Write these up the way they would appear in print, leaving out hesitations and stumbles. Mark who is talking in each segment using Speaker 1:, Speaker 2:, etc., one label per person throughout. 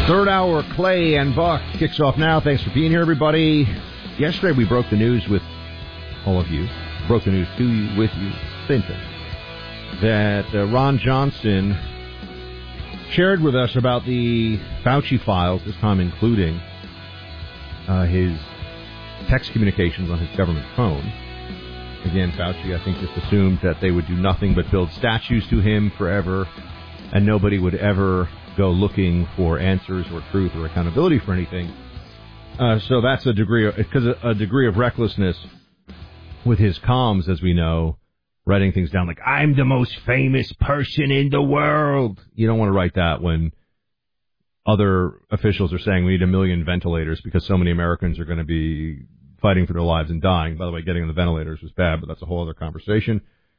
Speaker 1: Third hour, Clay and Buck kicks off now. Thanks for being here, everybody. Yesterday we broke the news with all of you. Broke the news to you, with you, same thing. That Ron Johnson shared with us about the Fauci files, this time including his text communications on his government phone. Again, Fauci, I think, just assumed that they would do nothing but build statues to him forever, and nobody would ever go looking for answers or truth or accountability for anything. So that's a degree of recklessness with his comms, as we know, writing things down like, I'm the most famous person in the world. You don't want to write that when other officials are saying we need 1 million ventilators because so many Americans are going to be fighting for their lives and dying. By the way, getting on the ventilators was bad, but that's a whole other conversation.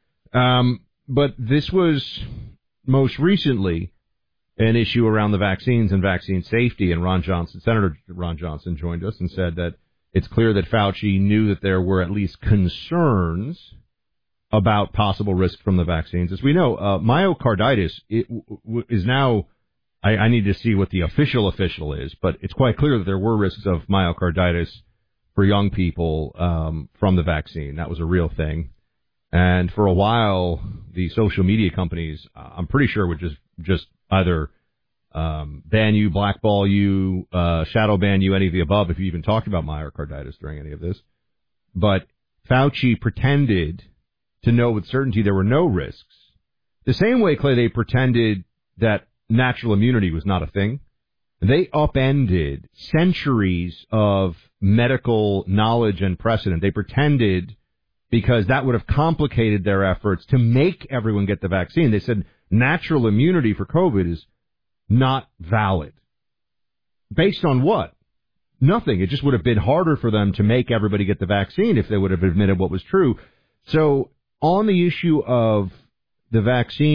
Speaker 1: But this was most recently an issue around the vaccines and vaccine safety, and Senator Ron Johnson joined us and said that it's clear that Fauci knew that there were at least concerns about possible risk from the vaccines. As we know, myocarditis is now, I need to see what the official is, but it's quite clear that there were risks of myocarditis for young people from the vaccine. That was a real thing. And for a while, the social media companies, I'm pretty sure, would just either ban you, blackball you, shadow ban you, any of the above, if you even talked about myocarditis during any of this. But Fauci pretended to know with certainty there were no risks. The same way, Clay, they pretended that natural immunity was not a thing. They upended centuries of medical knowledge and precedent. They pretended, because that would have complicated their efforts to make everyone get the vaccine. They said natural immunity for COVID is not valid. Based on what? Nothing. It just would have been harder for them to make everybody get the vaccine if they would have admitted what was true. So on the issue of the vaccine,